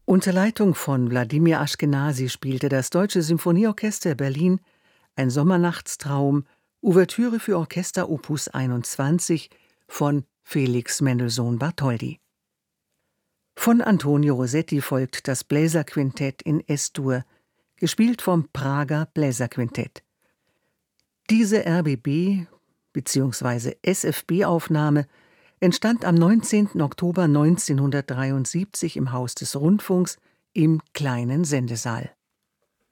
Unter Leitung von Wladimir Aschkenasy spielte das Deutsche Symphonieorchester Berlin Ein Sommernachtstraum, Ouvertüre für Orchester Opus 21 von Felix Mendelssohn Bartholdy. Von Antonio Rossetti folgt das Bläserquintett in S-Dur, gespielt vom Prager Bläserquintett. Diese RBB bzw. SFB-Aufnahme entstand am 19. Oktober 1973 im Haus des Rundfunks im Kleinen Sendesaal.